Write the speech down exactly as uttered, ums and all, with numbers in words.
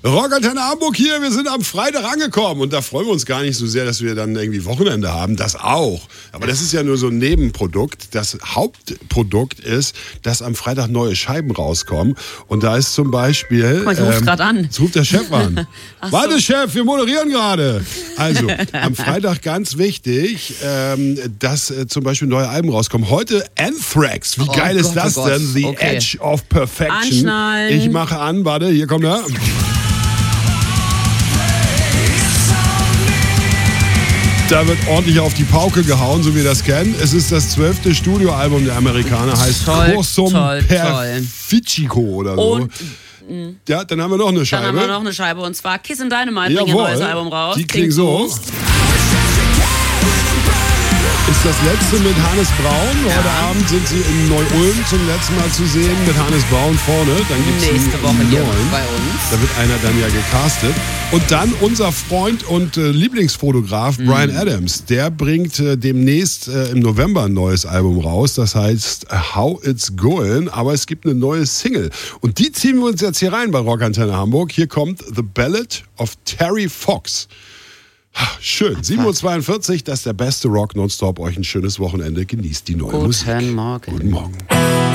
Rockantenne Hamburg hier, wir sind am Freitag angekommen und da freuen wir uns gar nicht so sehr, dass wir dann irgendwie Wochenende haben, das auch. Aber das ist ja nur so ein Nebenprodukt. Das Hauptprodukt ist, dass am Freitag neue Scheiben rauskommen und da ist zum Beispiel... Guck mal, ich ruf ähm, gerade an. Jetzt ruft der Chef an. Ach so. Warte Chef, wir moderieren gerade. Also, am Freitag ganz wichtig, ähm, dass äh, zum Beispiel neue Alben rauskommen. Heute Anthrax, wie Oh geil ist Gott, das oh Gott. denn? The Okay. Edge of Perfection. Anschnallen. Ich mache an, warte, hier kommt er. Da wird ordentlich auf die Pauke gehauen, so wie wir das kennen. Es ist das zwölfte Studioalbum der Amerikaner, heißt Toll, Cursum toll, Perficio oder so. Und ja, dann haben wir noch eine Scheibe. dann haben wir noch eine Scheibe und zwar Kiss and Dynamite bringen Jawohl, ihr neues Album raus. die klingt so. Ist das letzte mit Hannes Braun. Ja. Heute Abend sind sie in Neu-Ulm zum letzten Mal zu sehen mit Hannes Braun vorne. Dann gibt's Nächste einen Woche hier neuen. bei uns. Da wird einer dann ja gecastet. Und dann unser Freund und äh, Lieblingsfotograf Mhm. Bryan Adams. Der bringt äh, demnächst äh, im November ein neues Album raus. Das heißt How It's Going. Aber es gibt eine neue Single. Und die ziehen wir uns jetzt hier rein bei Rockantenne Hamburg. Hier kommt The Ballad of Terry Fox. Schön. sieben Uhr zweiundvierzig, das ist der beste Rock nonstop. Euch ein schönes Wochenende. Genießt die neue Guten Musik. Morgen. Guten Morgen.